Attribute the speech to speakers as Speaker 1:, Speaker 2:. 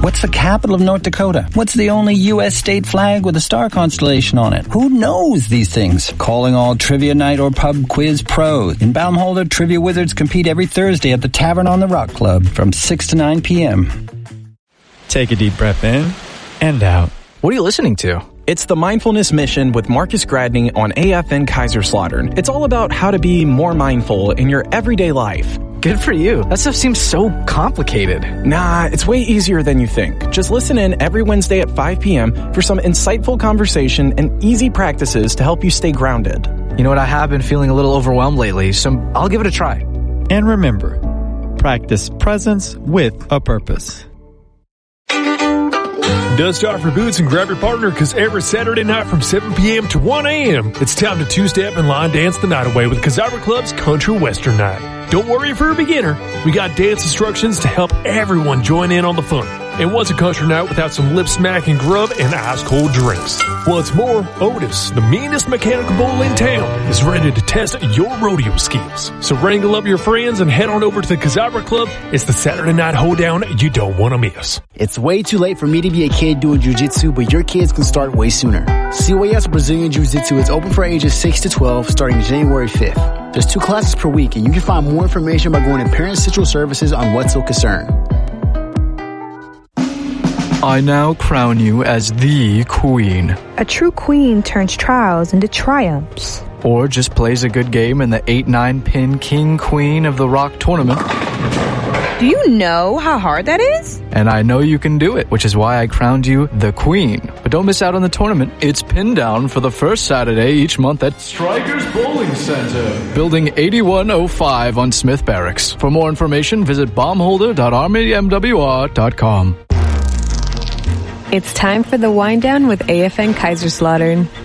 Speaker 1: What's the capital of North Dakota? What's the only U.S. state flag with a star constellation on it? Who knows these things? Calling all trivia night or pub quiz pros. In Baumholder, Trivia Wizards compete every Thursday at the Tavern on the Rock Club from 6 to 9 p.m.
Speaker 2: Take a deep breath in and out.
Speaker 3: What are you listening to? It's the Mindfulness Mission with Marcus Gradney on AFN Kaiserslautern. It's all about how to be more mindful in your everyday life.
Speaker 4: Good for you. That stuff seems so complicated.
Speaker 3: Nah, it's way easier than you think. Just listen in every Wednesday at 5 p.m. for some insightful conversation and easy practices to help you stay grounded.
Speaker 4: You know what? I have been feeling a little overwhelmed lately, so I'll give it a try.
Speaker 2: And remember, practice presence with a purpose.
Speaker 5: Dust off your boots and grab your partner, because every Saturday night from 7 p.m. to 1 a.m., it's time to two-step and line dance the night away with Kazara Club's Country Western Night. Don't worry if you're a beginner. We got dance instructions to help everyone join in on the fun. And what's a country night without some lip-smacking grub and ice-cold drinks? What's more, Otis, the meanest mechanical bull in town, is ready to test your rodeo skills. So wrangle up your friends and head on over to the Kazabra Club. It's the Saturday night hoedown you don't want to miss.
Speaker 6: It's way too late for me to be a kid doing jiu-jitsu, but your kids can start way sooner. CYS Brazilian Jiu-Jitsu is open for ages 6 to 12 starting January 5th. There's 2 classes per week, and you can find more information by going to Parent Central Services on Wetzel Concern.
Speaker 7: I now crown you as the queen.
Speaker 8: A true queen turns trials into triumphs.
Speaker 7: Or just plays a good game in the 8-9 pin king queen of the rock tournament.
Speaker 8: Do you know how hard that is?
Speaker 7: And I know you can do it, which is why I crowned you the queen. But don't miss out on the tournament. It's pinned down for the first Saturday each month at Strikers Bowling Center, Building 8105 on Smith Barracks. For more information, visit bombholder.armymwr.com.
Speaker 9: It's time for the wind down with AFN Kaiserslautern.